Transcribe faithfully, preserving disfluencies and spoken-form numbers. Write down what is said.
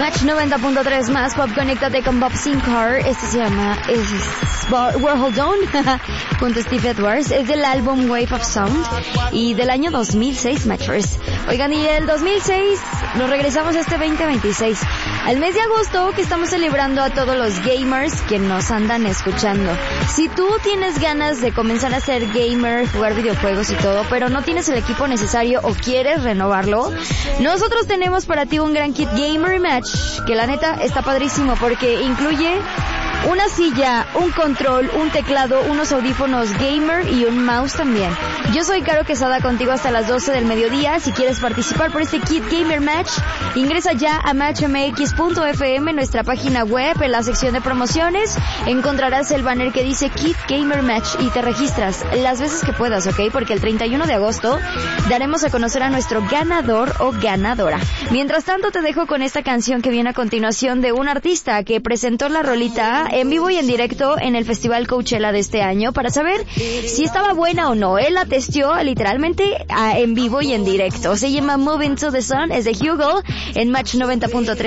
Match noventa punto tres más Pop, conéctate con Bob Sinclair. Este se llama es Warhol Dawn junto a Steve Edwards. Es del álbum Wave of Sound y del año dos mil seis, Matchers. Oigan, y del dos mil seis nos regresamos a este veinte veintiséis, al mes de agosto, que estamos celebrando a todos los gamers que nos andan escuchando. Si tú tienes ganas de comenzar a ser gamer, jugar videojuegos y todo, pero no tienes el equipo necesario o quieres renovarlo, nosotros tenemos para ti un gran kit Gamer Match, que la neta está padrísimo porque incluye una silla, un control, un teclado, unos audífonos gamer y un mouse también. Yo soy Caro Quesada, contigo hasta las doce del mediodía. Si quieres participar por este kit Gamer Match, ingresa ya a match m x punto f m, nuestra página web. En la sección de promociones encontrarás el banner que dice Kit Gamer Match y te registras las veces que puedas, ¿ok? Porque el treinta y uno de agosto daremos a conocer a nuestro ganador o ganadora. Mientras tanto, te dejo con esta canción que viene a continuación de un artista que presentó la rolita en vivo y en directo en el Festival Coachella de este año para saber si estaba buena o no. Él la testió literalmente en vivo y en directo. Se llama Moving to the Sun, es de Hugo en Match noventa punto tres.